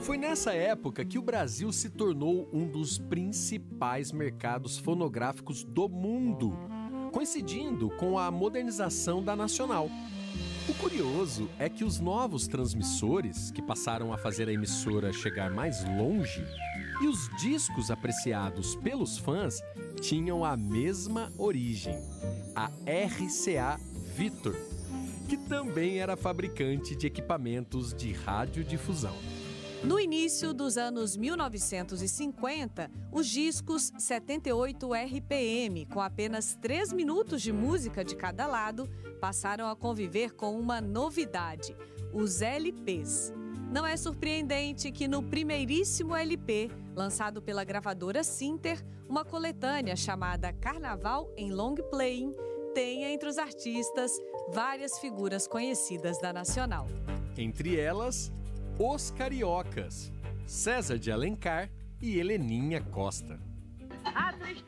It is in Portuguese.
Foi nessa época que o Brasil se tornou um dos principais mercados fonográficos do mundo, coincidindo com a modernização da Nacional. O curioso é que os novos transmissores, que passaram a fazer a emissora chegar mais longe, e os discos apreciados pelos fãs tinham a mesma origem, a RCA Victor, que também era fabricante de equipamentos de radiodifusão. No início dos anos 1950, os discos 78 RPM, com apenas 3 minutos de música de cada lado, passaram a conviver com uma novidade, os LPs. Não é surpreendente que no primeiríssimo LP, lançado pela gravadora Sinter, uma coletânea chamada Carnaval em Long Playing tenha entre os artistas várias figuras conhecidas da Nacional. Entre elas, os Cariocas, César de Alencar e Heleninha Costa.